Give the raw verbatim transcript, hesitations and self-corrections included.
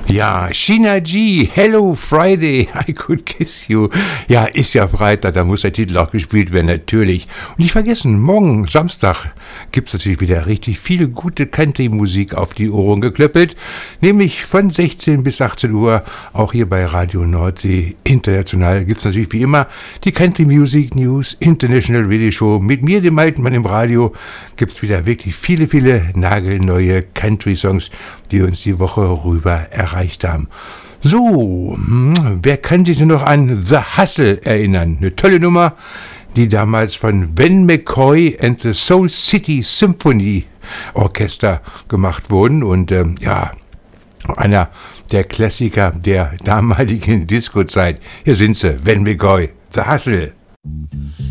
Ja, Sheena G, Hello Friday, I Could Kiss You. Ja, ist ja Freitag, da muss der Titel auch gespielt werden, natürlich. Und nicht vergessen, morgen, Samstag, gibt's natürlich wieder richtig viele gute Country-Musik auf die Ohren geklöppelt. Nämlich von sechzehn bis achtzehn Uhr, auch hier bei Radio Nordsee International, gibt's natürlich wie immer die Country Music News International Radio Show. Mit mir, dem alten Mann im Radio, gibt's wieder wirklich viele, viele nagelneue Country-Songs, die uns die Woche rüber erreicht haben. So, wer kann sich denn noch an The Hustle erinnern? Eine tolle Nummer, die damals von Ben McCoy and the Soul City Symphony Orchester gemacht wurden und ähm, ja, einer der Klassiker der damaligen Disco-Zeit. Hier sind sie, Ben McCoy, The Hustle.